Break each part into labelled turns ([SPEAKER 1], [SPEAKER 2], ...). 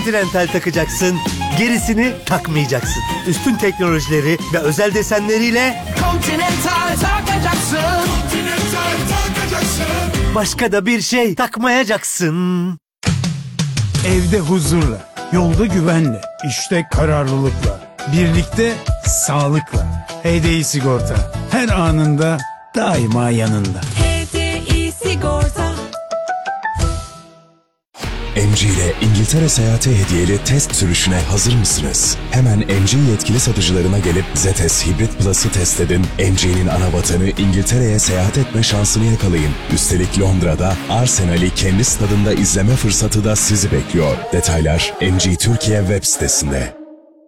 [SPEAKER 1] Continental takacaksın, gerisini takmayacaksın. Üstün teknolojileri ve özel desenleriyle
[SPEAKER 2] Continental takacaksın. Continental takacaksın.
[SPEAKER 1] Başka da bir şey takmayacaksın.
[SPEAKER 3] Evde huzurla, yolda güvenle, işte kararlılıkla, birlikte sağlıkla. HDI Sigorta her anında daima yanında.
[SPEAKER 4] HDI Sigorta.
[SPEAKER 5] MG ile İngiltere seyahati hediyeli test sürüşüne hazır mısınız? Hemen MG yetkili satıcılarına gelip ZS Hybrid Plus'ı test edin. MG'nin ana vatanı İngiltere'ye seyahat etme şansını yakalayın. Üstelik Londra'da Arsenal'i kendi stadında izleme fırsatı da sizi bekliyor. Detaylar MG Türkiye web sitesinde.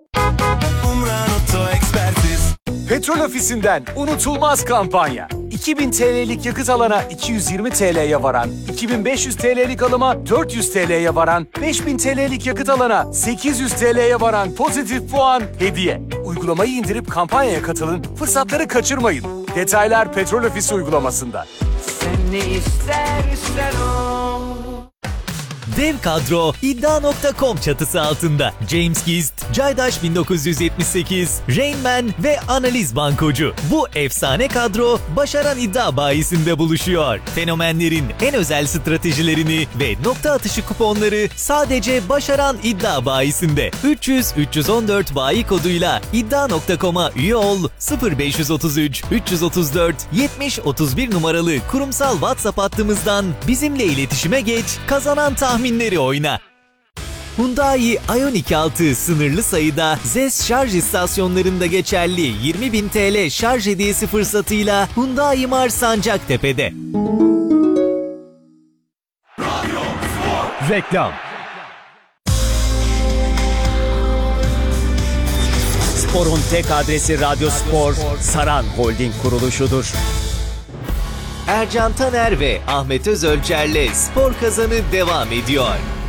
[SPEAKER 6] Petrol Ofisi'nden unutulmaz kampanya. 2000 TL'lik yakıt alana 220 TL'ye varan, 2500 TL'lik alıma 400 TL'ye varan, 5000 TL'lik yakıt alana 800 TL'ye varan pozitif puan hediye. Uygulamayı indirip kampanyaya katılın, fırsatları kaçırmayın. Detaylar Petrol Ofisi uygulamasında.
[SPEAKER 2] Sen ne ister o.
[SPEAKER 7] Dev kadro iddia.com çatısı altında. James Gist, Caydaş 1978, Rain Man ve Analiz Bankocu. Bu efsane kadro Başaran İddia Bayisi'nde buluşuyor. Fenomenlerin en özel stratejilerini ve nokta atışı kuponları sadece Başaran İddia Bayisi'nde. 300-314 bayi koduyla iddia.com'a üye ol, 0533 334 70 31 numaralı kurumsal WhatsApp hattımızdan bizimle iletişime geç, kazanan tahminleri oyna. Hyundai Ioniq 6 sınırlı sayıda ZES şarj istasyonlarında geçerli 20.000 TL şarj hediyesi fırsatıyla Hyundai Mars Sancaktepe'de.
[SPEAKER 3] Reklam.
[SPEAKER 8] Spor'un tek adresi Radyo Spor, Saran Holding kuruluşudur.
[SPEAKER 7] Ercan Taner ve Ahmet Özölçer'le Spor Kazanı devam ediyor.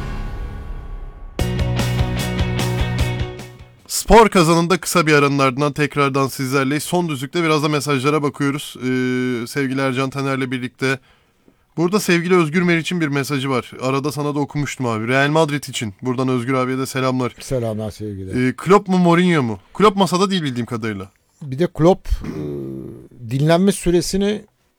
[SPEAKER 9] Spor Kazanı'nda kısa bir aranın ardından tekrardan sizlerleyiz. Son düzlükte biraz da mesajlara bakıyoruz. Sevgili Ercan Taner'le birlikte. Burada sevgili Özgür Meriç'in bir mesajı var. Arada sana da okumuştum abi. Real Madrid için. Buradan Özgür abiye de selamlar.
[SPEAKER 10] Selamlar sevgiler.
[SPEAKER 9] Klopp mu Mourinho mu? Klopp masada değil bildiğim kadarıyla.
[SPEAKER 10] Bir de Klopp dinlenme süresini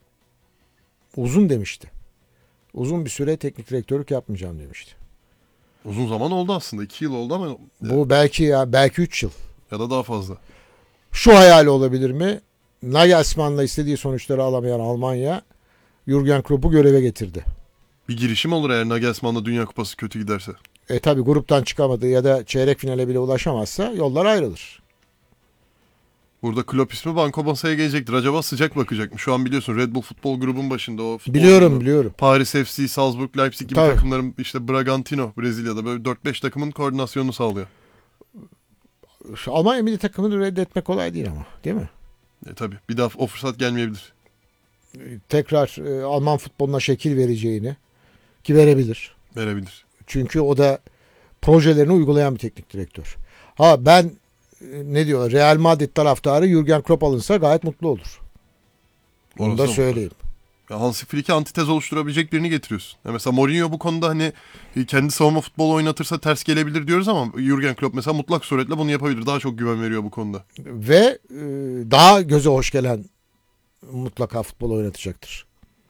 [SPEAKER 10] uzun demişti. Uzun bir süre teknik direktörlük yapmayacağım demişti.
[SPEAKER 9] Uzun zaman oldu aslında. 2 yıl oldu ama.
[SPEAKER 10] Bu belki 3 yıl.
[SPEAKER 9] Ya da daha fazla.
[SPEAKER 10] Şu hayali olabilir mi? Nagelsmann'la istediği sonuçları alamayan Almanya Jürgen Klopp'u göreve getirdi.
[SPEAKER 9] Bir girişim olur eğer Nagelsmann'la Dünya Kupası kötü giderse.
[SPEAKER 10] Tabi gruptan çıkamadı ya da çeyrek finale bile ulaşamazsa yollar ayrılır.
[SPEAKER 9] Burada Klopp ismi banko masaya gelecektir. Acaba sıcak bakacak mı? Şu an biliyorsun Red Bull futbol grubun başında o.
[SPEAKER 10] Biliyorum.
[SPEAKER 9] Paris FC, Salzburg, Leipzig gibi takımların işte Bragantino Brezilya'da böyle 4-5 takımın koordinasyonunu sağlıyor.
[SPEAKER 10] Şu Almanya milli takımını reddetmek kolay değil ama, değil mi?
[SPEAKER 9] Tabii bir daha o fırsat gelmeyebilir.
[SPEAKER 10] Tekrar Alman futboluna şekil vereceğini ki verebilir.
[SPEAKER 9] Verebilir.
[SPEAKER 10] Çünkü o da projelerini uygulayan bir teknik direktör. Ben ne diyorlar? Real Madrid taraftarı Jürgen Klopp alınsa gayet mutlu olur. Onu da söyleyeyim.
[SPEAKER 9] Ya Hansi Flick'e antitez oluşturabilecek birini getiriyorsun. Ya mesela Mourinho bu konuda hani kendi savunma futbolu oynatırsa ters gelebilir diyoruz ama Jürgen Klopp mesela mutlak suretle bunu yapabilir. Daha çok güven veriyor bu konuda.
[SPEAKER 10] Ve daha göze hoş gelen mutlaka futbol oynatacaktır.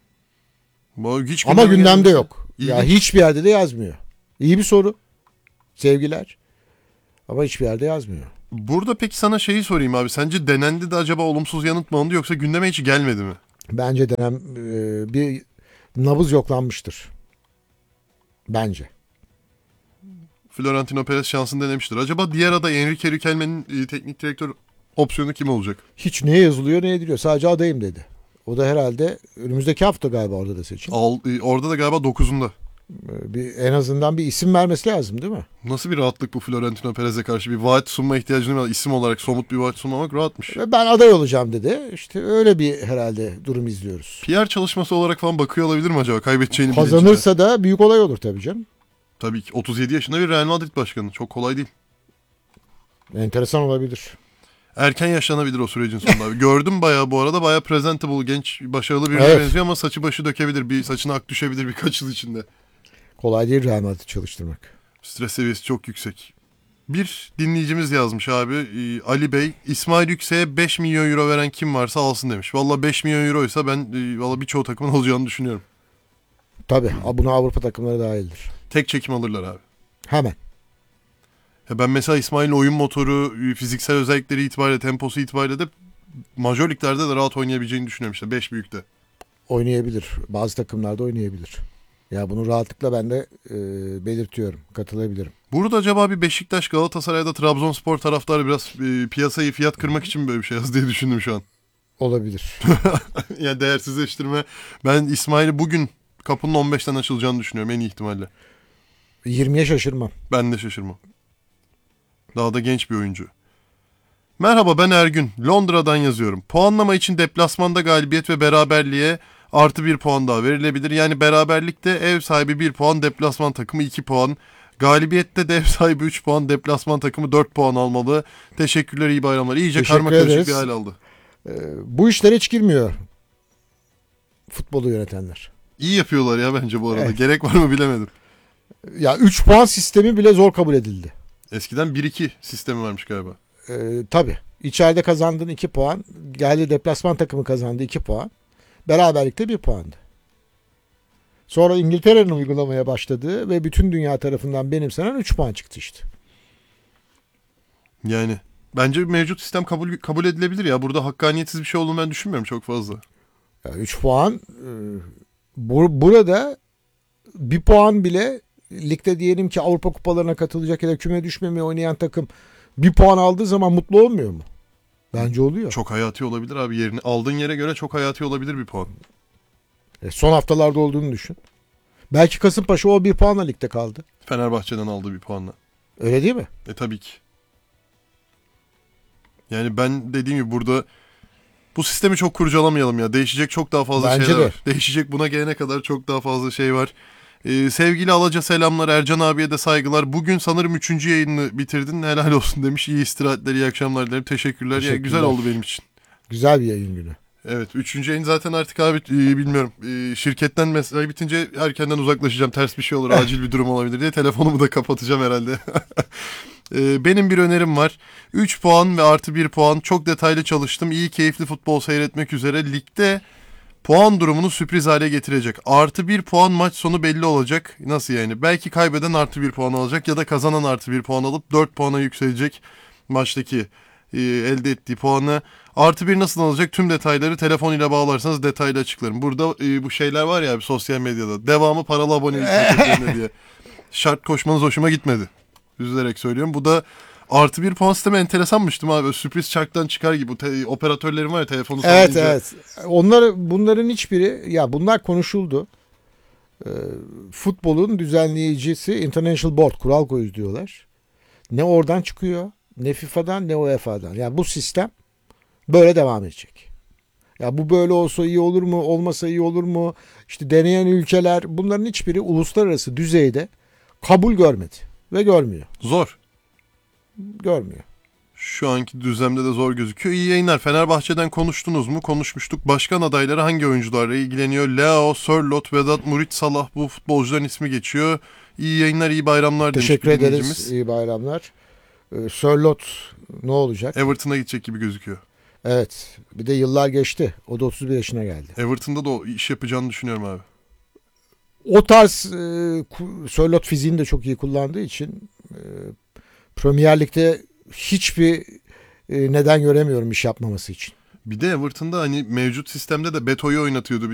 [SPEAKER 9] Hiç
[SPEAKER 10] ama gündemde yok. Ya hiçbir yerde de yazmıyor. İyi bir soru. Sevgiler. Ama hiçbir yerde yazmıyor.
[SPEAKER 9] Burada peki sana şeyi sorayım abi. Sence denendi de acaba olumsuz yanıt mı alındı yoksa gündeme hiç gelmedi mi?
[SPEAKER 10] Bence bir nabız yoklanmıştır. Bence.
[SPEAKER 9] Florentino Perez şansını denemiştir. Acaba diğer aday Enrique Riquelme'nin teknik direktör opsiyonu kim olacak?
[SPEAKER 10] Hiç ne yazılıyor ne ediliyor. Sadece adayım dedi. O da herhalde önümüzdeki hafta galiba orada da seçim.
[SPEAKER 9] Orada da galiba 9'unda.
[SPEAKER 10] En azından bir isim vermesi lazım değil mi?
[SPEAKER 9] Nasıl bir rahatlık bu Florentino Perez'e karşı? Bir vaat sunma ihtiyacını var. İsim olarak somut bir vaat sunmamak rahatmış.
[SPEAKER 10] Ben aday olacağım dedi. İşte öyle bir herhalde durum izliyoruz.
[SPEAKER 9] PR çalışması olarak falan bakıyor olabilir mi acaba? Kaybedeceğini
[SPEAKER 10] kazanırsa da büyük olay olur tabii canım.
[SPEAKER 9] Tabii ki. 37 yaşında bir Real Madrid başkanı. Çok kolay değil.
[SPEAKER 10] Enteresan olabilir.
[SPEAKER 9] Erken yaşlanabilir o sürecin sonunda. Gördüm bu arada bayağı presentable, genç, başarılı birine benziyor ama saçı başı dökebilir. Bir saçına ak düşebilir birkaç yıl içinde.
[SPEAKER 10] Kolay değil Real Madrid çalıştırmak.
[SPEAKER 9] Stres seviyesi çok yüksek. Bir dinleyicimiz yazmış abi, Ali Bey, İsmail Yüksek'e 5 milyon euro veren kim varsa alsın demiş. Valla 5 milyon euroysa ben valla birçoğu takımın olacağını düşünüyorum.
[SPEAKER 10] Tabii buna Avrupa takımları dahildir.
[SPEAKER 9] Tek çekim alırlar abi.
[SPEAKER 10] Hemen.
[SPEAKER 9] Ya ben mesela İsmail'in oyun motoru, fiziksel özellikleri itibariyle, temposu itibariyle de majör liglerde de rahat oynayabileceğini düşünüyorum işte 5 büyükte.
[SPEAKER 10] Oynayabilir. Bazı takımlarda oynayabilir. Ya bunu rahatlıkla ben de belirtiyorum. Katılabilirim.
[SPEAKER 9] Burada acaba bir Beşiktaş, Galatasaray'da Trabzonspor taraftarı biraz piyasayı fiyat kırmak için mi böyle bir şey yaz diye düşündüm şu an.
[SPEAKER 10] Olabilir.
[SPEAKER 9] Yani değersizleştirme. Ben İsmail'i bugün kapının 15'ten açılacağını düşünüyorum en iyi ihtimalle.
[SPEAKER 10] 20'ye şaşırmam.
[SPEAKER 9] Ben de şaşırmam. Daha da genç bir oyuncu. Merhaba, ben Ergün. Londra'dan yazıyorum. Puanlama için deplasmanda galibiyet ve beraberliğe artı 1 puan daha verilebilir. Yani beraberlikte ev sahibi 1 puan, deplasman takımı 2 puan. Galibiyette de ev sahibi 3 puan, deplasman takımı 4 puan almalı. Teşekkürler, iyi bayramlar. İyice karmakarışık bir hal aldı.
[SPEAKER 10] Bu işlere hiç girmiyor futbolu yönetenler.
[SPEAKER 9] İyi yapıyorlar ya bence bu arada.
[SPEAKER 10] Evet.
[SPEAKER 9] Gerek var mı bilemedim.
[SPEAKER 10] Ya 3 puan sistemi bile zor kabul edildi.
[SPEAKER 9] Eskiden 1-2 sistemi varmış galiba.
[SPEAKER 10] Tabii. İçeride kazandın 2 puan. Geldi deplasman takımı kazandı 2 puan. Beraberlikte 1 puandı. Sonra İngiltere'nin uygulamaya başladığı ve bütün dünya tarafından benimsenen 3 puan çıktı işte.
[SPEAKER 9] Yani bence mevcut sistem kabul edilebilir ya. Burada hakkaniyetsiz bir şey olduğunu ben düşünmüyorum çok fazla.
[SPEAKER 10] 3 puan burada 1 puan bile ligde diyelim ki Avrupa kupalarına katılacak ya da küme düşmemeye oynayan takım 1 puan aldığı zaman mutlu olmuyor mu? Bence oluyor.
[SPEAKER 9] Çok hayati olabilir abi. Yerini aldığın yere göre çok hayati olabilir bir puan.
[SPEAKER 10] Son haftalarda olduğunu düşün. Belki Kasımpaşa o 1 puanla ligde kaldı.
[SPEAKER 9] Fenerbahçe'den aldığı bir puanla.
[SPEAKER 10] Öyle değil mi?
[SPEAKER 9] Tabii ki. Yani ben dediğim gibi burada bu sistemi çok kurcalamayalım ya. Değişecek çok daha fazla
[SPEAKER 10] Bence
[SPEAKER 9] şeyler
[SPEAKER 10] de.
[SPEAKER 9] var. Değişecek, buna gelene kadar çok daha fazla şey var. Sevgili Alaca selamlar. Ercan abiye de saygılar. Bugün sanırım 3. yayını bitirdin. Helal olsun demiş. İyi istirahatler, iyi akşamlar dilerim. Teşekkürler. Ya, güzel oldu benim için.
[SPEAKER 10] Güzel bir yayın günü.
[SPEAKER 9] Evet, 3. yayın zaten artık abi bilmiyorum. Şirketten mesai bitince erkenden uzaklaşacağım. Ters bir şey olur, acil bir durum olabilir diye telefonumu da kapatacağım herhalde. Benim bir önerim var. 3 puan ve artı 1 puan. Çok detaylı çalıştım. İyi, keyifli futbol seyretmek üzere. Ligde puan durumunu sürpriz hale getirecek. Artı 1 puan maç sonu belli olacak. Nasıl yani? Belki kaybeden artı 1 puan alacak ya da kazanan artı 1 puan alıp 4 puana yükselecek maçtaki elde ettiği puanı. Artı 1 nasıl alacak? Tüm detayları telefon ile bağlarsanız detaylı açıklarım. Burada bu şeyler var ya sosyal medyada. Devamı paralı abonelik paketlerine diye. Şart koşmanız hoşuma gitmedi. Üzülerek söylüyorum. Bu da artı 1 puan sistemi enteresanmış değil mi abi? Sürpriz çarktan çıkar gibi. Operatörlerin var ya telefonu sallayınca.
[SPEAKER 10] Evet. Bunların hiçbiri, ya bunlar konuşuldu. Futbolun düzenleyicisi International Board, kural koyucu diyorlar. Ne oradan çıkıyor, ne FIFA'dan ne UEFA'dan. Yani bu sistem böyle devam edecek. Ya bu böyle olsa iyi olur mu, olmasa iyi olur mu? İşte deneyen ülkeler, bunların hiçbiri uluslararası düzeyde kabul görmedi ve görmüyor.
[SPEAKER 9] Zor.
[SPEAKER 10] Görmüyor.
[SPEAKER 9] Şu anki düzlemde de zor gözüküyor. İyi yayınlar. Fenerbahçe'den konuştunuz mu? Konuşmuştuk. Başkan adayları hangi oyuncularla ilgileniyor? Leo, Sörloth, Vedat, Murit, Salah, bu futbolcuların ismi geçiyor. İyi yayınlar, iyi bayramlar demiş.
[SPEAKER 10] Teşekkür ederiz. İyi bayramlar. Sörloth ne olacak?
[SPEAKER 9] Everton'a gidecek gibi gözüküyor.
[SPEAKER 10] Evet. Bir de yıllar geçti. O da 31 yaşına geldi.
[SPEAKER 9] Everton'da da o iş yapacağını düşünüyorum abi.
[SPEAKER 10] O tarz Sörloth fiziğini de çok iyi kullandığı için Premier Lig'de hiçbir neden göremiyorum iş yapmaması için.
[SPEAKER 9] Bir de Everton'da hani mevcut sistemde de Beto'yu oynatıyordu